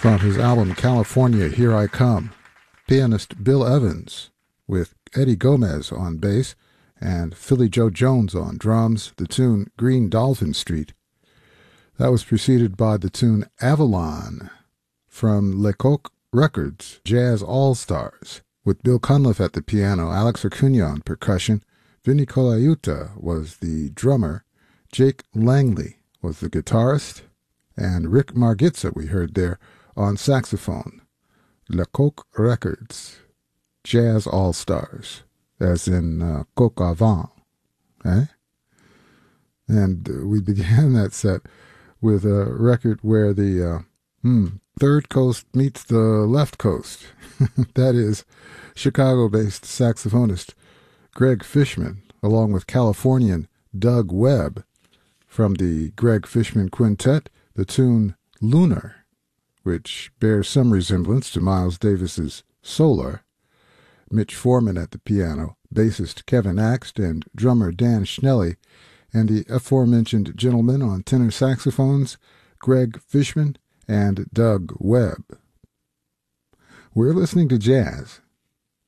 From his album California, Here I Come, pianist Bill Evans with Eddie Gomez on bass and Philly Joe Jones on drums, the tune Green Dolphin Street. That was preceded by the tune Avalon from Lecoq Records, Jazz All-Stars, with Bill Cunliffe at the piano, Alex Acuna on percussion, Vinny Colaiuta was the drummer, Jake Langley was the guitarist, and Rick Margitza we heard there on saxophone. Lecoq Records, Jazz All-Stars, as in coq au vin, eh? And we began that set with a record where the third coast meets the left coast. That is Chicago-based saxophonist Greg Fishman, along with Californian Doug Webb, from the Greg Fishman Quintet, the tune Lunar, which bears some resemblance to Miles Davis's Solar. Mitch Foreman at the piano, bassist Kevin Axt, and drummer Dan Schnelly, and the aforementioned gentlemen on tenor saxophones, Greg Fishman and Doug Webb. We're listening to jazz,